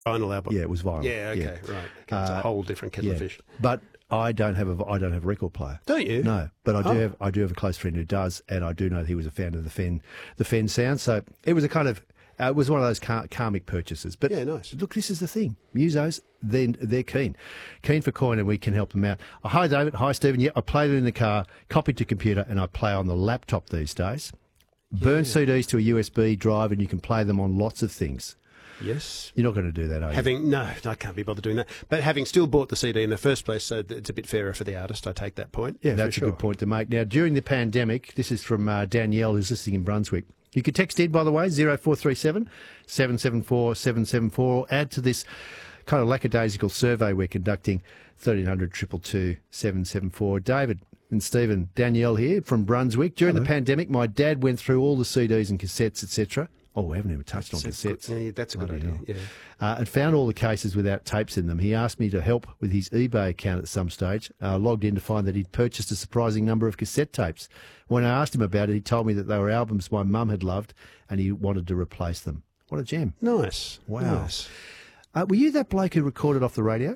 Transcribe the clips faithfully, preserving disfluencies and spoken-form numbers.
Vinyl album. Yeah, it was vinyl. Yeah, okay, yeah. right. Okay, it's Uh, a whole different kettle yeah. of fish. But I don't have a I don't have a record player. Don't you? No, but I do Oh. have I do have a close friend who does, and I do know that he was a fan of the Fen the Fen sound. So it was a kind of uh, it was one of those kar- karmic purchases. But Yeah, nice. look, this is the thing. Musos, then they're keen, keen for coin, and we can help them out. Oh, hi David, hi Stephen. Yeah, I played it in the car, copied to computer, and I play on the laptop these days. Burn C Ds to a U S B drive, and you can play them on lots of things. Yes. You're not going to do that, are you? Having no, I can't be bothered doing that. But having still bought the C D in the first place, so that it's a bit fairer for the artist. I take that point. Yeah, for that's sure. a good point to make. Now, during the pandemic, this is from uh, Danielle, who's listening in Brunswick. You could text in, by the way, zero four three seven, seven seven four, seven seven four, or add to this kind of lackadaisical survey we're conducting, thirteen hundred, two two two, seven seven four. David and Stephen, Danielle here from Brunswick. During Hello. the pandemic, my dad went through all the C Ds and cassettes, et cetera. Oh, we haven't even touched on That's cassettes. good. Yeah, that's a good Bloody idea. hell. Yeah. Uh, and found all the cases without tapes in them. He asked me to help with his eBay account at some stage. Uh, logged in to find that he'd purchased a surprising number of cassette tapes. When I asked him about it, he told me that they were albums my mum had loved and he wanted to replace them. What a gem. Nice. Wow. Nice. Uh, were you that bloke who recorded off the radio?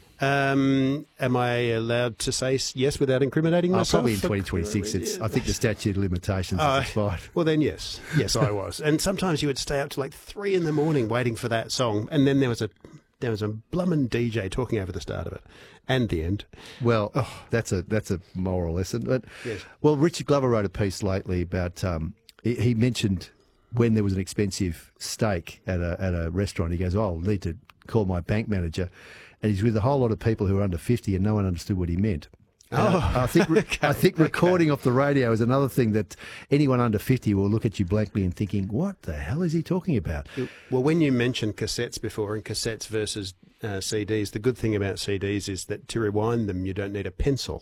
Um, am I allowed to say s- yes without incriminating Oh, myself? probably in twenty twenty-six. It's, I think the statute of limitations Oh, is expired. Well, then, yes. Yes, I was. And sometimes you would stay up to like three in the morning waiting for that song. And then there was a there was a blummin' D J talking over the start of it and the end. Well, that's a that's a moral lesson. But Yes. well, Richard Glover wrote a piece lately about um, he, he mentioned when there was an expensive steak at a at a restaurant. He goes, "Oh, I'll need to call my bank manager," and he's with a whole lot of people who are under fifty, and no one understood what he meant. And Oh, I, I think okay, I think recording off the radio is another thing that anyone under fifty will look at you blankly and thinking, "What the hell is he talking about?" Well, when you mentioned cassettes before and cassettes versus uh, C Ds, the good thing about C Ds is that to rewind them, you don't need a pencil.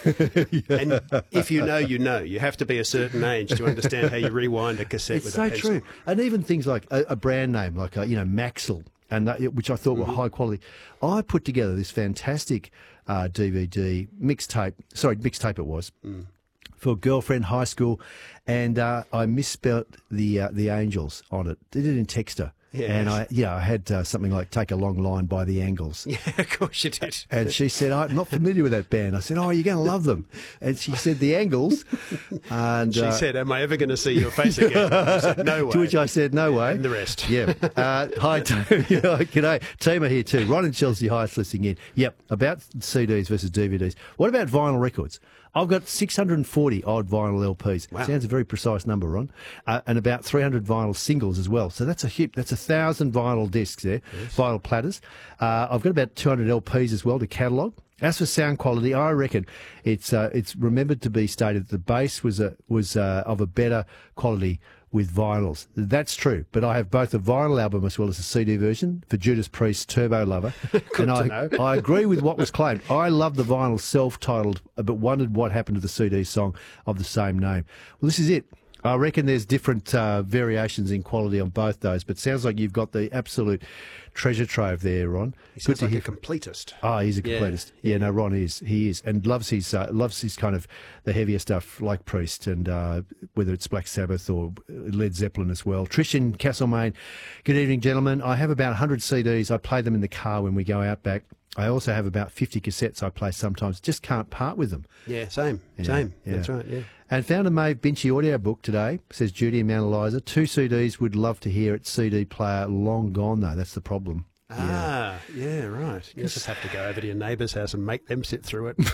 And if you know, you know. You have to be a certain age to understand how you rewind a cassette It's with so a pencil. true. And even things like a, a brand name, like, uh, you know, Maxell, and that, which I thought were high quality. I put together this fantastic uh, D V D mixtape, sorry, mixtape it was, for Girlfriend High School, and uh, I misspelt the uh, the Angels on it. Did it in Texter. Yes. And I, yeah, I had uh, something like Take a Long Line by the Angles. Yeah, of course you did. And she said, I'm not familiar with that band. I said, oh, you're going to love them. And she said, the Angles. And She uh, said, am I ever going to see your face again? I said, no way. to which I said, no way. And the rest. Yeah. Uh, hi, Tim. G'day. Tima here too. Ron and Chelsea Heights listening in. Yep. About C Ds versus D V Ds. What about vinyl records? I've got six hundred forty odd vinyl L Ps. Wow. Sounds a very precise number, Ron. Uh, and about three hundred vinyl singles as well. So that's a hit. That's a thousand vinyl discs there, vinyl platters. Uh, I've got about two hundred L Ps as well to catalogue. As for sound quality, I reckon it's uh, it's remembered to be stated that the bass was a, was uh, of a better quality with vinyls. That's true, but I have both a vinyl album as well as a C D version for Judas Priest's Turbo Lover. and I, know. I agree with what was claimed. I love the vinyl self-titled, but wondered what happened to the C D song of the same name. Well, this is it. I reckon there's different uh, variations in quality on both those, but sounds like you've got the absolute treasure trove there, Ron. He sounds like a completist. Oh, he's a Yeah, completist. Yeah, yeah, no, Ron is. He is, and loves his uh, loves his kind of the heavier stuff like Priest, and uh, whether it's Black Sabbath or Led Zeppelin as well. Trish in Castlemaine. Good evening, gentlemen. I have about one hundred C Ds. I play them in the car when we go out back. I also have about fifty cassettes I play sometimes. Just can't part with them. Yeah, same, Yeah, same. yeah. That's right, yeah. And found a Maeve Binchy audio book today, says Judy in Mount Eliza. Two C Ds, would love to hear it. C D player long gone though. That's the problem. Ah, yeah, right. You just have to go over to your neighbour's house and make them sit through it.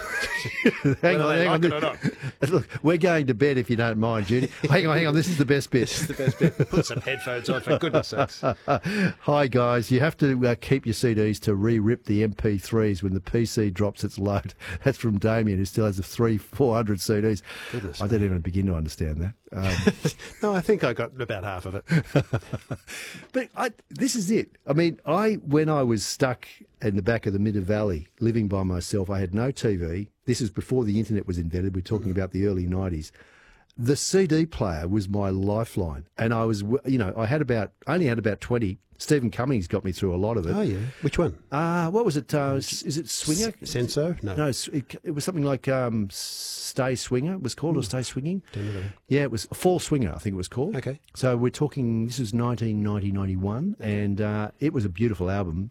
hang Whether on, they hang on. like it or not. Look, we're going to bed if you don't mind, Judy. hang on, hang on. This is the best bit. This is the best bit. Put some headphones on, for goodness sakes. Hi guys, you have to uh, keep your C Ds to re-rip the M P threes when the P C drops its load. That's from Damien, who still has the three, four hundred C Ds. Goodness I don't even begin to understand that. Um, No, I think I got about half of it. but I, this is it. I mean, I when I was stuck in the back of the Middle Valley, living by myself, I had no T V. This is before the internet was invented. We're talking about the early nineties. the C D player was my lifeline, and I was, you know, I had about only had about twenty. Stephen Cummings got me through a lot of it. Oh yeah, which one? Uh, what was it? Uh, is it Swinger? Senso? No, No, it, it was something like um, Stay Swinger. It was called or Stay Swinging. Don't know that. Yeah, it was Fall Swinger, I think it was called. Okay. So we're talking. This was nineteen ninety, ninety-one, and uh, it was a beautiful album.